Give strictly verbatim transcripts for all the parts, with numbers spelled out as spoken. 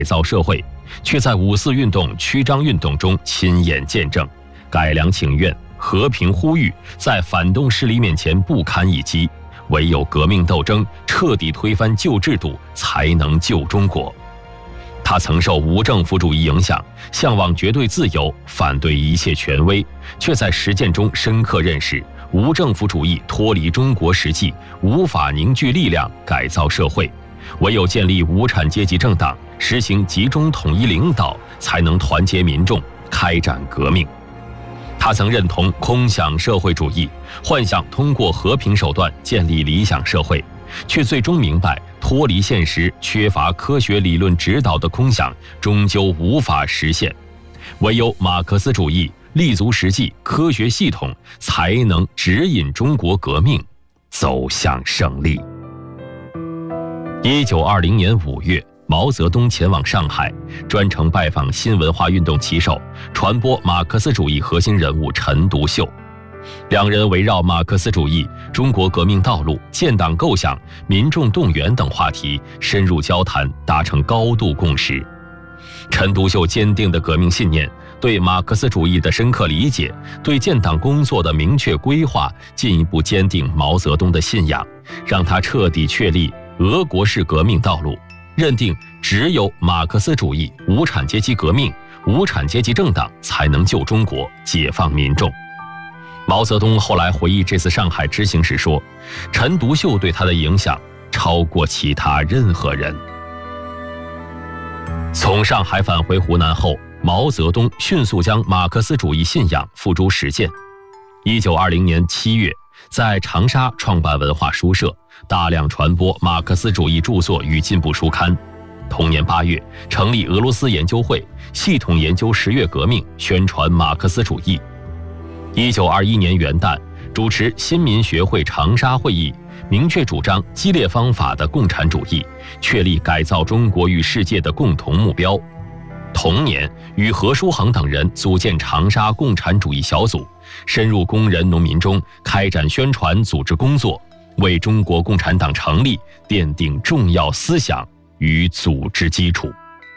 造社会，却在五四运动、曲张运动中亲眼见证，改良请愿、和平呼吁在反动势力面前不堪一击，唯有革命斗争彻底推翻旧制度，才能救中国。他曾受无政府主义影响，向往绝对自由，反对一切权威，却在实践中深刻认识无政府主义脱离中国实际，无法凝聚力量改造社会，唯有建立无产阶级政党，实行集中统一领导，才能团结民众，开展革命。他曾认同空想社会主义，幻想通过和平手段建立理想社会，却最终明白脱离现实、缺乏科学理论指导的空想终究无法实现，唯有马克思主义立足实际、科学系统，才能指引中国革命走向胜利。一九二零年五月，毛泽东前往上海，专程拜访新文化运动旗手、传播马克思主义核心人物陈独秀。两人围绕马克思主义、中国革命道路、建党构想、民众动员等话题深入交谈，达成高度共识。陈独秀坚定的革命信念，对马克思主义的深刻理解，对建党工作的明确规划，进一步坚定毛泽东的信仰，让他彻底确立俄国式革命道路，认定只有马克思主义、无产阶级革命、无产阶级政党才能救中国、解放民众。毛泽东后来回忆这次上海之行时说，陈独秀对他的影响超过其他任何人。从上海返回湖南后，毛泽东迅速将马克思主义信仰付诸实践。一九二零年七月，在长沙创办文化书社，大量传播马克思主义著作与进步书刊。同年八月，成立俄罗斯研究会，系统研究十月革命，宣传马克思主义。一九二一年元旦，主持新民学会长沙会议，明确主张激烈方法的共产主义，确立改造中国与世界的共同目标。同年，与何书衡等人组建长沙共产主义小组，深入工人农民中开展宣传组织工作，为中国共产党成立奠定重要思想与组织基础。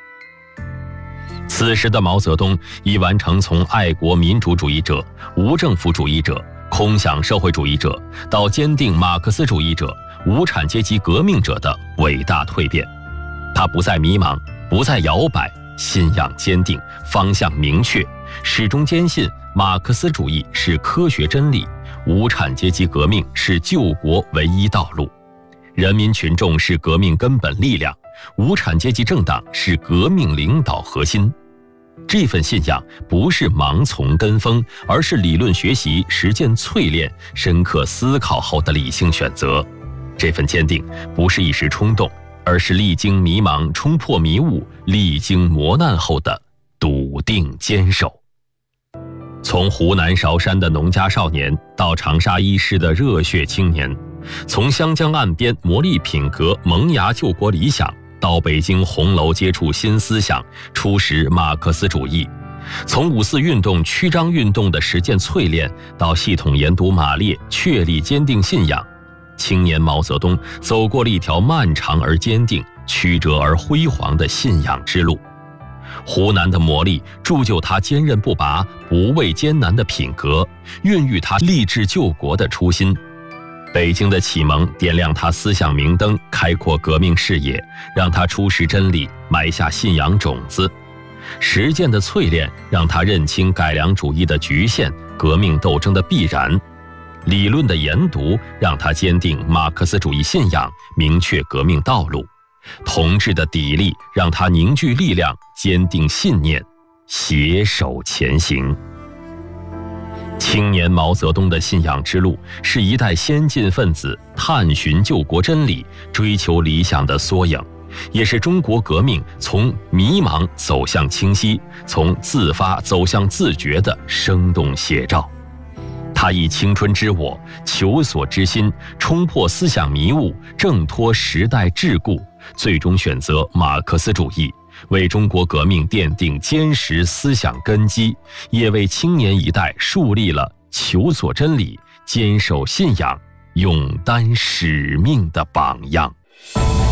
此时的毛泽东已完成从爱国民主主义者、无政府主义者、空想社会主义者到坚定马克思主义者、无产阶级革命者的伟大蜕变。他不再迷茫，不再摇摆，信仰坚定，方向明确，始终坚信马克思主义是科学真理，无产阶级革命是救国唯一道路，人民群众是革命根本力量，无产阶级政党是革命领导核心。这份信仰不是盲从跟风，而是理论学习、实践淬炼、深刻思考后的理性选择。这份坚定不是一时冲动，而是历经迷茫、冲破迷雾、历经磨难后的笃定坚守。从湖南韶山的农家少年到长沙一师的热血青年，从湘江岸边磨砺品格、萌芽救国理想，到北京红楼接触新思想，初识马克思主义；从五四运动、曲张运动的实践淬炼，到系统研读马列，确立坚定信仰，青年毛泽东走过了一条漫长而坚定、曲折而辉煌的信仰之路。湖南的磨砺铸就他坚韧不拔、不畏艰难的品格，孕育他立志救国的初心。北京的启蒙点亮他思想明灯，开阔革命视野，让他初识真理，埋下信仰种子。实践的淬炼让他认清改良主义的局限、革命斗争的必然。理论的研读让他坚定马克思主义信仰，明确革命道路。同志的砥砺让他凝聚力量，坚定信念，携手前行。青年毛泽东的信仰之路，是一代先进分子探寻救国真理、追求理想的缩影，也是中国革命从迷茫走向清晰、从自发走向自觉的生动写照。他以青春之我、求索之心，冲破思想迷雾，挣脱时代桎梏，最终选择马克思主义，为中国革命奠定坚实思想根基，也为青年一代树立了求索真理、坚守信仰、勇担使命的榜样。